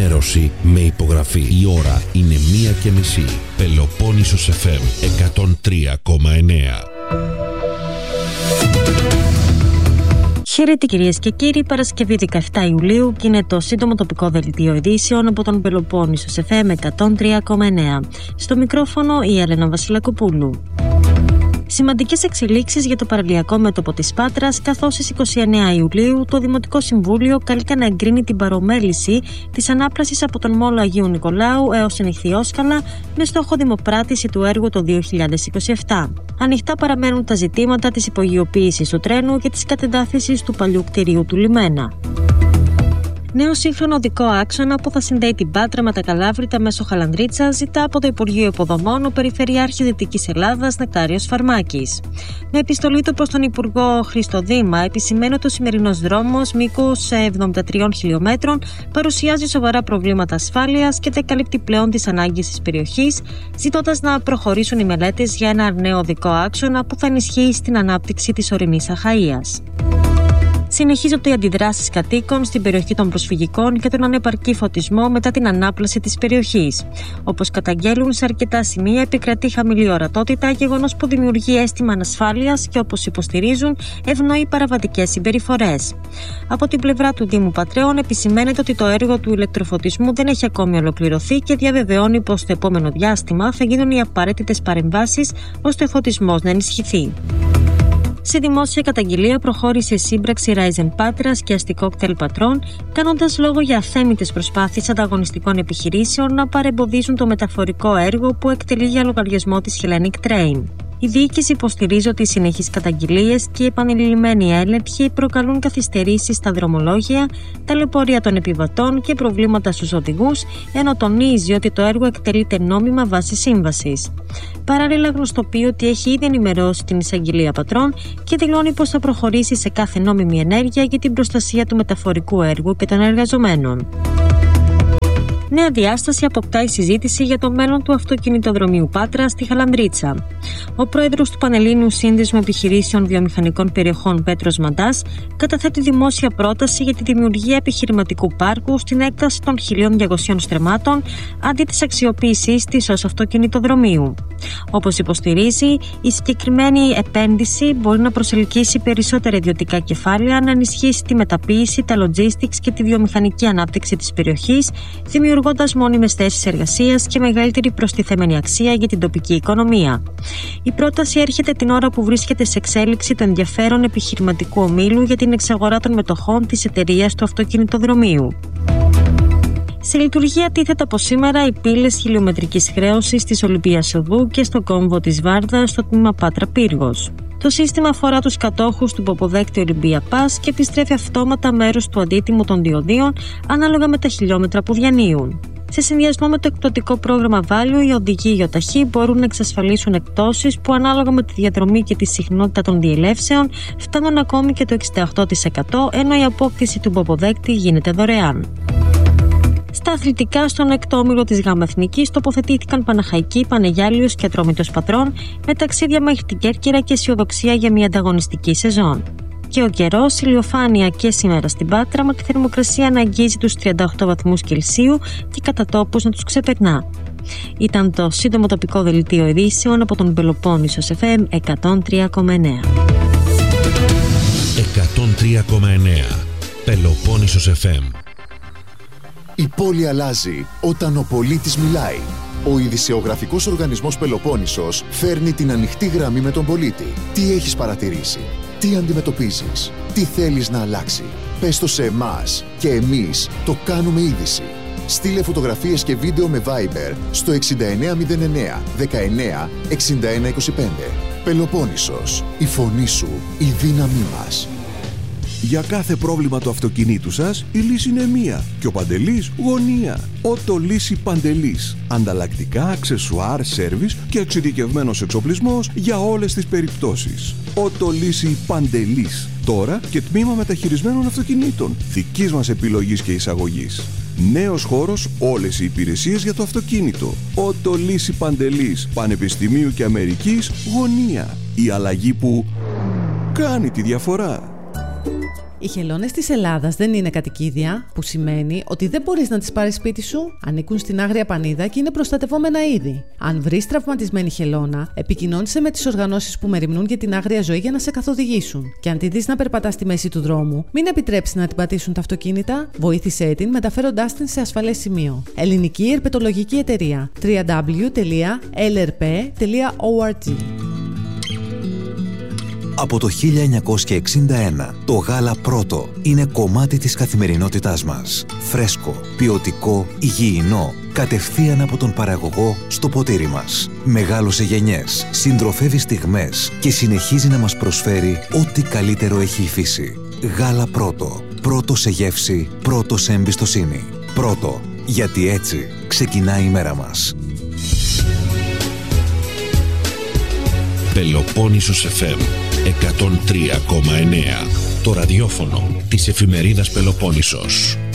ενημέρωση με υπογραφή. Η ώρα είναι 1:30. Πελοπόννησος FM 103,9. Χαίρετε κυρίες και κύριοι, Παρασκευή 17 Ιουλίου και είναι το σύντομο τοπικό δελτίο ειδήσεων από τον Πελοπόννησος FM 103,9. Στο μικρόφωνο η Έλενα Βασιλακοπούλου. Σημαντικές εξελίξεις για το παραλιακό μέτωπο της Πάτρας, καθώς στις 29 Ιουλίου το Δημοτικό Συμβούλιο καλείται να εγκρίνει την παρομέληση της ανάπλασης από τον Μόλο Αγίου Νικολάου έως Ενιχθιόσκαλα με στόχο δημοπράτηση του έργου το 2027. Ανοιχτά παραμένουν τα ζητήματα της υπογειοποίησης του τρένου και της κατεδάφισης του παλιού κτηρίου του λιμένα. Νέο σύγχρονο οδικό άξονα που θα συνδέει την Πάτρα με τα Καλάβρητα μέσω Χαλανδρίτσα ζητά από το Υπουργείο Υποδομών ο Περιφερειάρχης Δυτικής Ελλάδας Νεκτάριος Φαρμάκης. Με επιστολή του προς τον Υπουργό Χρήστο Δήμα, επισημαίνει ότι ο σημερινός δρόμος μήκους 73 χιλιόμετρων παρουσιάζει σοβαρά προβλήματα ασφάλειας και δεν καλύπτει πλέον τις ανάγκες της περιοχής, ζητώντας να προχωρήσουν οι μελέτες για ένα νέο οδικό άξονα που θα ενισχύει στην ανάπτυξη της ορεινής Αχαΐας. Συνεχίζονται οι αντιδράσεις κατοίκων στην περιοχή των προσφυγικών για τον ανεπαρκή φωτισμό μετά την ανάπλαση της περιοχής. Όπως καταγγέλουν, σε αρκετά σημεία επικρατεί χαμηλή ορατότητα, γεγονός που δημιουργεί αίσθημα ανασφάλειας και, όπως υποστηρίζουν, ευνοεί παραβατικές συμπεριφορές. Από την πλευρά του Δήμου Πατρέων επισημαίνεται ότι το έργο του ηλεκτροφωτισμού δεν έχει ακόμη ολοκληρωθεί και διαβεβαιώνει πως στο επόμενο διάστημα θα γίνουν οι απαραίτητες παρεμβάσεις ώστε ο φωτισμός να ενισχυθεί. Σε δημόσια καταγγελία προχώρησε σύμπραξη Rise Πάτρας και αστικό κτέλ Πατρών, κάνοντας λόγο για αθέμητες προσπάθειες ανταγωνιστικών επιχειρήσεων να παρεμποδίζουν το μεταφορικό έργο που εκτελεί για λογαριασμό της Hellenic Train. Η διοίκηση υποστηρίζει ότι οι συνεχείς καταγγελίες και οι επανειλημμένοι έλεγχοι προκαλούν καθυστερήσεις στα δρομολόγια, ταλαιπωρία των επιβατών και προβλήματα στους οδηγούς, ενώ τονίζει ότι το έργο εκτελείται νόμιμα βάσει σύμβασης. Παράλληλα, γνωστοποιεί ότι έχει ήδη ενημερώσει την εισαγγελία Πατρών και δηλώνει πως θα προχωρήσει σε κάθε νόμιμη ενέργεια για την προστασία του μεταφορικού έργου και των εργαζομένων. Νέα διάσταση αποκτά η συζήτηση για το μέλλον του αυτοκινητοδρομίου Πάτρα στη Χαλανδρίτσα. Ο πρόεδρος του Πανελλήνιου Σύνδεσμου Επιχειρήσεων Βιομηχανικών Περιοχών Πέτρος Μαντάς καταθέτει δημόσια πρόταση για τη δημιουργία επιχειρηματικού πάρκου στην έκταση των 1.200 στρεμμάτων αντί της αξιοποίησής της ως αυτοκινητοδρομίου. Όπως υποστηρίζει, η συγκεκριμένη επένδυση μπορεί να προσελκύσει περισσότερα ιδιωτικά κεφάλαια, να ενισχύσει τη μεταποίηση, τα logistics και τη βιομηχανική ανάπτυξη της περιοχής, δημιουργώντας μόνιμες θέσεις εργασίας και μεγαλύτερη προστιθέμενη αξία για την τοπική οικονομία. Η πρόταση έρχεται την ώρα που βρίσκεται σε εξέλιξη το ενδιαφέρον επιχειρηματικού ομίλου για την εξαγορά των μετοχών της εταιρείας του αυτοκινητοδρομίου. Σε λειτουργία τίθεται από σήμερα οι πύλες χιλιομετρικής χρέωσης της Ολυμπίας Οδού και στο κόμβο της Βάρδας στο τμήμα Πάτρα Πύργος. Το σύστημα αφορά τους κατόχους του ποποδέκτη Ολυμπία Πας και επιστρέφει αυτόματα μέρος του αντίτιμου των διοδίων ανάλογα με τα χιλιόμετρα που διανύουν. Σε συνδυασμό με το εκπτωτικό πρόγραμμα Value, οι οδηγοί ΙΟΤΑΧΗ μπορούν να εξασφαλίσουν εκπτώσεις που ανάλογα με τη διαδρομή και τη συχνότητα των διελεύσεων φτάνουν ακόμη και το 68%, ενώ η απόκτηση του ποποδέκτη γίνεται δωρεάν. Στα αθλητικά, στον έκτο όμιλο της ΓΑΜΑ Εθνικής τοποθετήθηκαν Παναχαϊκή, Πανεγιάλιος και Ατρόμητος Πατρών με ταξίδια μέχρι την Κέρκυρα και αισιοδοξία για μια ανταγωνιστική σεζόν. Και ο καιρός, ηλιοφάνεια και σήμερα στην Πάτρα, με τη θερμοκρασία να αγγίζει τους 38 βαθμούς Κελσίου και κατά τόπους να τους ξεπερνά. Ήταν το σύντομο τοπικό δελτίο ειδήσεων από τον Πελοπόννησος FM 103,9. 103,9 Πελοπόννησος FM. Η πόλη αλλάζει όταν ο πολίτης μιλάει. Ο ειδησεογραφικός οργανισμός Πελοπόννησος φέρνει την ανοιχτή γραμμή με τον πολίτη. Τι έχεις παρατηρήσει, τι αντιμετωπίζεις, τι θέλεις να αλλάξει. Πες το σε εμάς και εμείς το κάνουμε είδηση. Στείλε φωτογραφίες και βίντεο με Viber στο 6909 19 61 25. Πελοπόννησος, η φωνή σου, η δύναμή μας. Για κάθε πρόβλημα του αυτοκινήτου σας, η λύση είναι μία και ο Παντελής γωνία. Οτολύση Παντελής. Ανταλλακτικά, αξεσουάρ, σέρβις και εξειδικευμένος εξοπλισμός για όλες τις περιπτώσεις. Οτολύση Παντελής. Τώρα και τμήμα μεταχειρισμένων αυτοκινήτων. Δικής μας επιλογής και εισαγωγής. Νέος χώρος, όλες οι υπηρεσίες για το αυτοκίνητο. Οτολύση Παντελής. Πανεπιστημίου και Αμερικής γωνία. Η αλλαγή που κάνει τη διαφορά. Οι χελώνες της Ελλάδας δεν είναι κατοικίδια, που σημαίνει ότι δεν μπορείς να τις πάρεις σπίτι σου. Ανήκουν στην Άγρια Πανίδα και είναι προστατευόμενα είδη. Αν βρεις τραυματισμένη χελώνα, επικοινώνησε με τις οργανώσεις που μεριμνούν για την άγρια ζωή για να σε καθοδηγήσουν. Και αν τη δεις να περπατά στη μέση του δρόμου, μην επιτρέψεις να την πατήσουν τα αυτοκίνητα, βοήθησέ την μεταφέροντάς την σε ασφαλές σημείο. Ελληνική Ερπετολογική Εταιρεία. www.lrp.org. Από το 1961, το γάλα Πρώτο είναι κομμάτι της καθημερινότητάς μας. Φρέσκο, ποιοτικό, υγιεινό, κατευθείαν από τον παραγωγό στο ποτήρι μας. Μεγάλωσε γενιές, συντροφεύει στιγμές και συνεχίζει να μας προσφέρει ό,τι καλύτερο έχει η φύση. Γάλα Πρώτο. Πρώτο σε γεύση, πρώτο σε εμπιστοσύνη. Πρώτο, γιατί έτσι ξεκινάει η μέρα μας. Πελοπόννησος FM 103,9. Το ραδιόφωνο της εφημερίδας Πελοπόννησος.